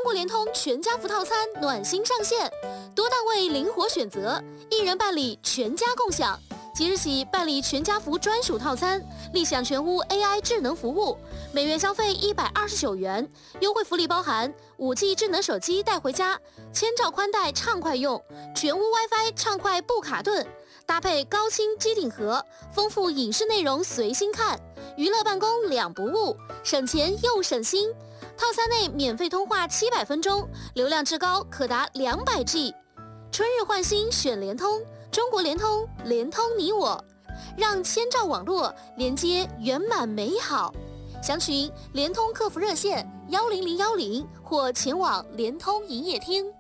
国联通全家福套餐暖心上线，多单位灵活选择，一人办理全家共享。即日起办理全家福专属套餐，立享全屋 AI 智能服务，每月消费129元，优惠福利包含5G 智能手机带回家，1000兆宽带畅快用，全屋 WiFi 畅快不卡顿，搭配高清机顶盒，丰富影视内容随心看，娱乐办公两不误，省钱又省心。套餐内免费通话700分钟，流量至高可达200G。春日换新选联通，中国联通，联通你我，让1000兆网络连接圆满美好。详询联通客服热线10010或前往联通营业厅。